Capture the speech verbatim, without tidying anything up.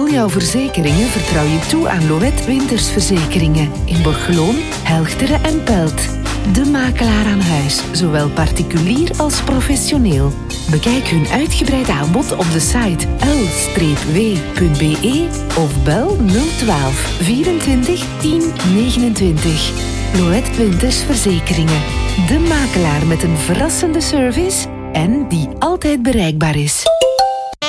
al jouw verzekeringen vertrouw je toe aan Loët Wintersverzekeringen in Borgeloon, Helchteren en Pelt. De makelaar aan huis, zowel particulier als professioneel. Bekijk hun uitgebreid aanbod op de site l w punt b e of bel nul een twee vierentwintig tien negenentwintig. Loët Wintersverzekeringen. De makelaar met een verrassende service en die altijd bereikbaar is.